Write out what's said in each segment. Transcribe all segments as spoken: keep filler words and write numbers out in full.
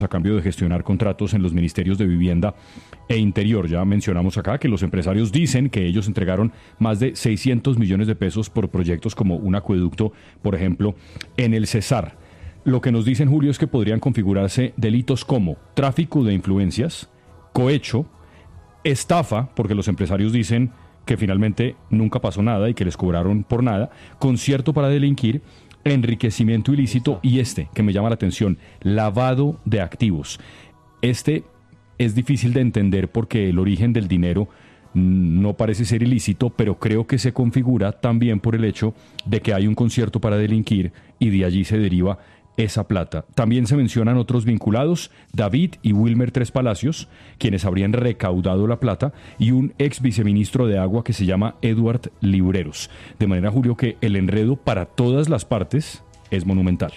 a cambio de gestionar contratos en los ministerios de Vivienda e Interior. Ya mencionamos acá que los empresarios dicen que ellos entregaron más de seiscientos millones de pesos por proyectos como un acueducto, por ejemplo, en el Cesar. Lo que nos dicen, Julio, es que podrían configurarse delitos como tráfico de influencias, cohecho, estafa, porque los empresarios dicen que finalmente nunca pasó nada y que les cobraron por nada, concierto para delinquir, enriquecimiento ilícito y este, que me llama la atención, lavado de activos. Este es difícil de entender porque el origen del dinero no parece ser ilícito, pero creo que se configura también por el hecho de que hay un concierto para delinquir y de allí se deriva esa plata. También se mencionan otros vinculados, David y Wilmer Tres Palacios, quienes habrían recaudado la plata, y un ex viceministro de Agua que se llama Edward Libreros. De manera, Julio, que el enredo para todas las partes es monumental.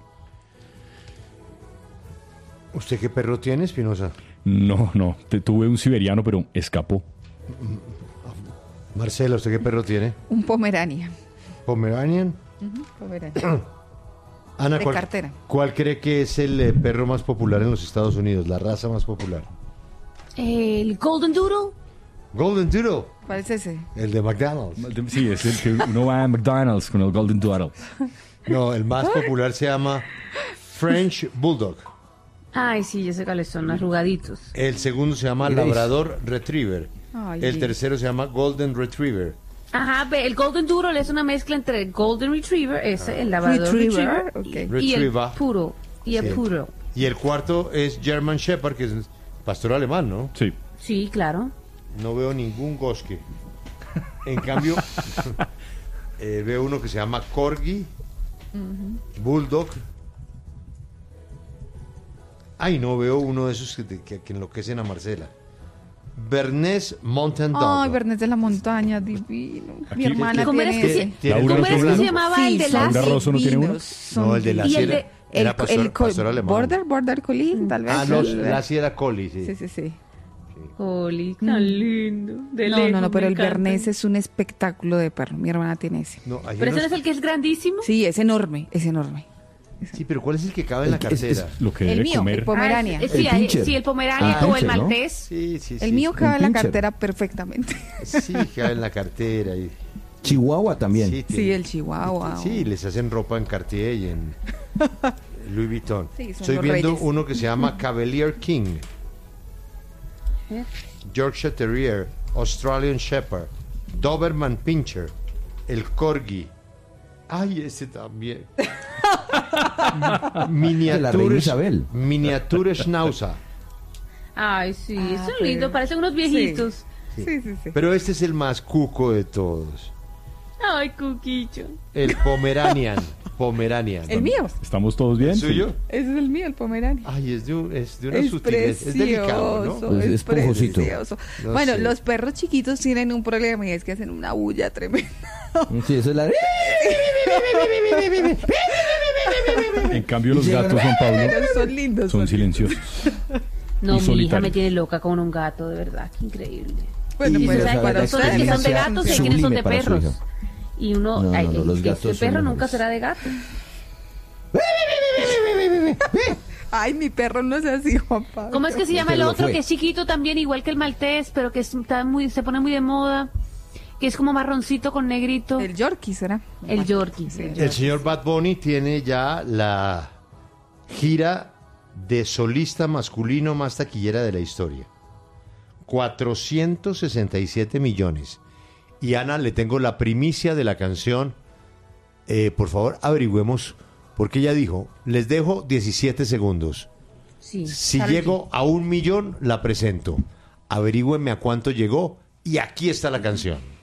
¿Usted qué perro tiene, Espinosa? No, no, te, tuve un siberiano, pero escapó. Marcela, ¿usted qué perro tiene? Un Pomerania. ¿Pomeranian? Uh-huh, Pomerania. Ana, de ¿cuál, cartera. ¿cuál cree que es el eh, perro más popular en los Estados Unidos, la raza más popular? El Golden Doodle. Golden Doodle. ¿Cuál es ese? El de McDonald's. Sí, es el que uno va a McDonald's con el Golden Doodle. No, el más popular se llama French Bulldog. Ay, sí, ya sé cuáles son, arrugaditos. El segundo se llama Labrador Retriever. Ay, el Dios. tercero se llama Golden Retriever. Ajá, ve, el Golden Doodle es una mezcla entre el Golden Retriever, ese, el Labrador Retriever, Retriever, ok. y, y el Retriever. Poodle. Y el Sí. Poodle. Y el cuarto es German Shepherd, que es pastor alemán, ¿no? Sí. Sí, claro. No veo ningún Goske. En cambio, eh, veo uno que se llama Corgi, Bulldog. Ay, no veo uno de esos que, que, que enloquecen a Marcela. Bernés Mountain Dog. Ay, Bernés de la Montaña, divino. Mi Aquí- hermana ¿Cómo era tiene que se- ese. ¿Tiene Laura ¿Cómo no era tiene que se uno? llamaba el de ¿Laura Lassie? Rosso no tiene uno? divinos, son No, el de divinos. Lassie Y el era, de- era el, pastor, el co- pastor alemán. Border, Border Collie, tal vez. Ah, no, el- Lassie era Collie, sí. Sí, sí, sí. Oli, tan lindo. De No, lejos, no, no, pero me el encantan. Bernés es un espectáculo de perro. Mi hermana tiene ese. No, hay Pero ese unos- no es el que es grandísimo. Sí, es enorme, es enorme. Sí, pero ¿cuál es el que cabe en la Es- es- cartera? es lo que El debe mío, comer. el Pomerania. Ah, es- es- El sí, hay- pincher. sí, el Pomerania Ah, o el pincher, ¿no? maltés. Sí, sí, sí. El mío cabe en la pincher. cartera perfectamente. Sí, cabe en la cartera. Y, Chihuahua también. sí, Sí, tiene- el Chihuahua. Sí, les hacen ropa en Cartier y en Louis Vuitton. Sí, son Estoy los viendo reyes. uno que se llama Cavalier King, ¿Eh? Yorkshire Terrier, Australian Shepherd, Doberman Pinscher, el Corgi. Ay, ese también. De la reina Miniature, Isabel. Miniature Schnauzer. Ay, sí, Ah, son pero- lindos, parecen unos viejitos. Sí, sí, sí. Pero este es el más cuco de todos. Ay, Cuquicho. El Pomeranian. Pomeranian. El mío. ¿Estamos todos bien? ¿El suyo? Ese es el mío, el Pomerania. Ay, es de, un- es de una Es sutileza. Es delicado, ¿no? precioso, Es es esponjosito. precioso. No Bueno, sé. los perros chiquitos tienen un problema y es que hacen una bulla tremenda. Sí, eso es la... En cambio, los Y gatos, llegan- Juan Pablo, Pero son lindos. son son silenciosos. No, Y mi hija solitario. me tiene loca con un gato, de verdad, qué increíble. Bueno, Y pues esa- ¿Sabes para que son los que ustedes son de ya gatos y hay funciona. quienes son de Sublime para su perros? hija. Y uno, No, ay, no, los este gatos son perro mejores. nunca será de gato. Ay, mi perro no es así, Juan Pablo. ¿Cómo es que se llama Usted el lo otro fue. que es chiquito también, igual que el maltés, pero que es- está muy, se pone muy de moda? Que es como marroncito con negrito. El Yorkie será. El Yorkie. Sí, el El señor Bad Bunny tiene ya la gira de solista masculino más taquillera de la historia. cuatrocientos sesenta y siete millones. Y Ana, le tengo la primicia de la canción. Eh, por favor, averigüemos, porque ella dijo, les dejo diecisiete segundos. Sí, Si sale llego a un millón, la presento. Averigüenme a cuánto llegó y aquí está la canción.